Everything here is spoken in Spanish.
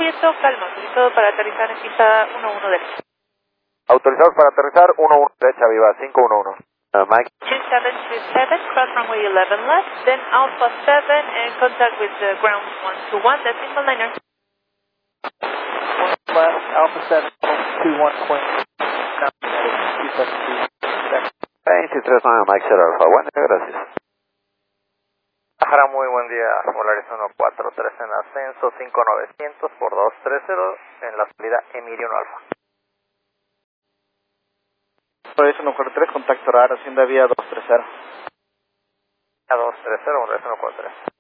viento, calma, autorizado para aterrizar en pista 11 derecha. Autorizados para aterrizar, 11 derecha, viva, 511. Mike. 2727, cross runway 11 left, then Alpha 7 and contact with the ground 121, decimal liner. Left, Alpha 7, 21.9. 239, Mike 0 Alpha, bueno, gracias. Ajara, muy buen día, Volaris 143 en ascenso, 5900 por 230 en la salida Emilio Alfa. Volaris 143, contacto radar, hacienda vía 230. A 230, Volaris 143.